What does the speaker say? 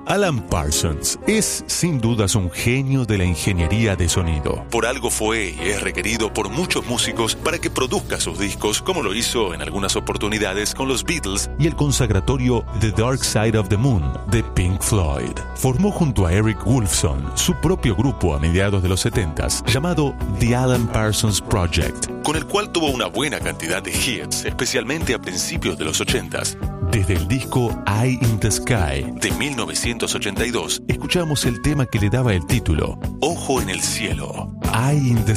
Alan Parsons es, sin dudas, un genio de la ingeniería de sonido. Por algo fue y es requerido por muchos músicos para que produzca sus discos, como lo hizo en algunas oportunidades con los Beatles y el consagratorio The Dark Side of the Moon de Pink Floyd. Formó junto a Eric Woolfson su propio grupo a mediados de los 70s, llamado The Alan Parsons Project, con el cual tuvo una buena cantidad de hits, especialmente a principios de los 80s. Desde el disco Eye in the Sky de 1982, escuchamos el tema que le daba el título, Ojo en el Cielo, Eye in the